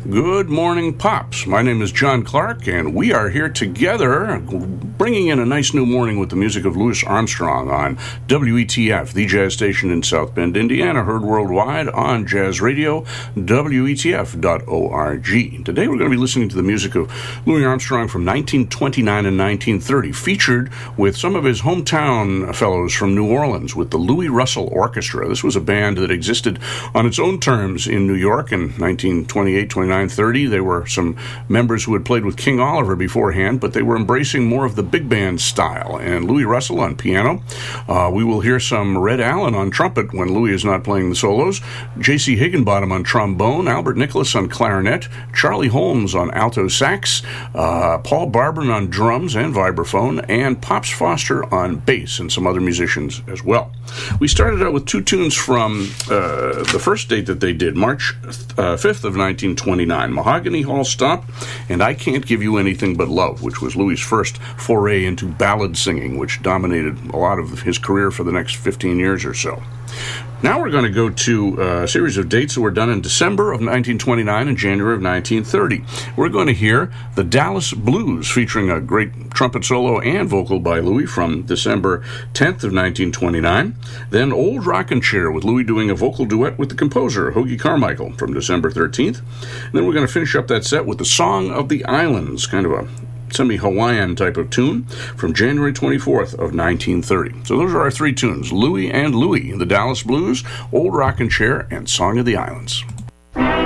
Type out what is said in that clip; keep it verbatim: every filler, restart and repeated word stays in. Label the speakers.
Speaker 1: Good morning, Pops. My name is John Clark, and we are here together bringing in a nice new morning with the music of Louis Armstrong on W E T F, the jazz station in South Bend, Indiana, heard worldwide on Jazz Radio, W E T F dot org. Today we're going to be listening to the music of Louis Armstrong from nineteen twenty-nine and nineteen thirty, featured with some of his hometown fellows from New Orleans with the Louis Russell Orchestra. This was a band that existed on its own terms in New York in nineteen twenty-eight, twenty-nine, thirty. There were some members who had played with King Oliver beforehand, but they were embracing more of the big band style. And Louis Russell on piano. Uh, we will hear some Red Allen on trumpet when Louis is not playing the solos. J C Higginbottom on trombone. Albert Nicholas on clarinet. Charlie Holmes on alto sax. Uh, Paul Barber on drums and vibraphone. And Pops Foster on bass, and some other musicians as well. We started out with two tunes from uh, the first date that they did, March uh, fifth of nineteen twenty-nine. Mahogany Hall Stop and I Can't Give You Anything But Love, which was Louis' first foray into ballad singing, which dominated a lot of his career for the next fifteen years or so. Now we're going to go to a series of dates that were done in December of nineteen twenty-nine and January of nineteen thirty. We're going to hear the Dallas Blues, featuring a great trumpet solo and vocal by Louis from December tenth of nineteen twenty-nine. Then Old Rockin' Chair with Louis doing a vocal duet with the composer, Hoagy Carmichael, from December thirteenth. And then we're going to finish up that set with the Song of the Islands, kind of a semi-Hawaiian type of tune, from January twenty-fourth of nineteen thirty. So those are our three tunes, Louis and Louis, the Dallas Blues, Old Rockin' Chair, and Song of the Islands.